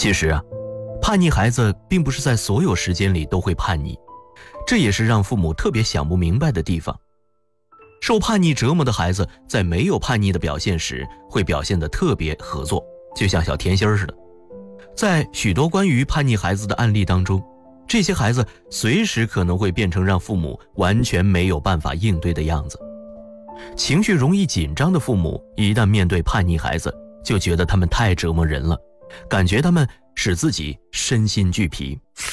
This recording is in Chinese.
其实啊，叛逆孩子并不是在所有时间里都会叛逆，这也是让父母特别想不明白的地方。受叛逆折磨的孩子在没有叛逆的表现时，会表现得特别合作，就像小甜心似的。在许多关于叛逆孩子的案例当中，这些孩子随时可能会变成让父母完全没有办法应对的样子。情绪容易紧张的父母，一旦面对叛逆孩子，就觉得他们太折磨人了，感觉他们使自己身心俱疲。